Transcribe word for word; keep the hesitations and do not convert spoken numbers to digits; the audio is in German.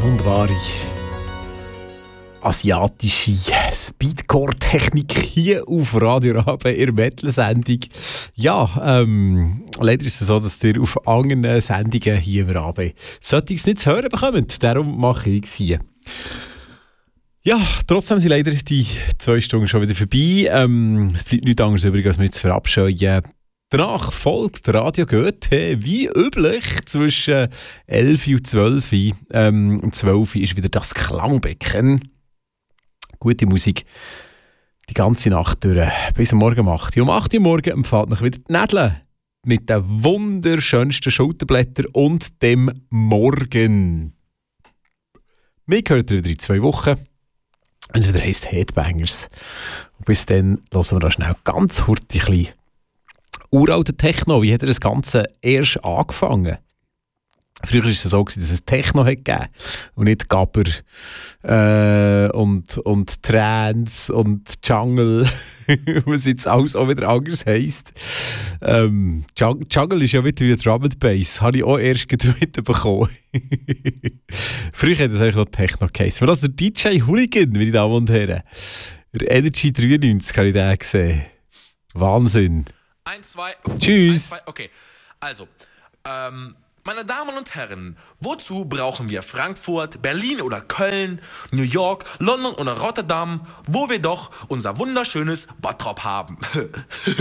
Wunderbare asiatische Speedcore-Technik hier auf Radio Rabe in der Metal-Sendung. Ja, ähm, leider ist es so, dass ihr auf anderen Sendungen hier im Rabe sollte ich es nicht zu hören bekommt. Darum mache ich es hier. Ja, trotzdem sind leider die zwei Stunden schon wieder vorbei. Ähm, es bleibt nichts anderes übrig, als mich zu verabscheuen. Danach folgt Radio Goethe, wie üblich, zwischen elf und zwölf. Ähm, um zwölf ist wieder das Klangbecken. Gute Musik die ganze Nacht durch, bis am Morgen um acht Uhr. Um acht Uhr morgen empfahlt noch wieder die Nädel mit den wunderschönsten Schulterblättern und dem Morgen. Wir hören wieder in zwei Wochen, wenn es wieder heisst Headbangers. Und bis dann hören wir da schnell ganz hurtig ein bisschen uralten Techno. Wie hat er das Ganze erst angefangen? Früher war es so, dass es Techno gegeben und nicht Gabber äh, und, und Trance und Jungle, was jetzt alles auch wieder anders heisst. Ähm, Jungle ist ja wieder wie Drum and Bass, habe ich auch erst mitbekommen. Früher hat es eigentlich noch Techno geheißen. Was der D J Hooligan, meine Damen und Herren. Der Energy dreiundneunzig habe ich den gesehen. Wahnsinn. Eins, zwei. Tschüss. Eins, zwei, okay, also, ähm, meine Damen und Herren, wozu brauchen wir Frankfurt, Berlin oder Köln, New York, London oder Rotterdam, wo wir doch unser wunderschönes Bottrop haben?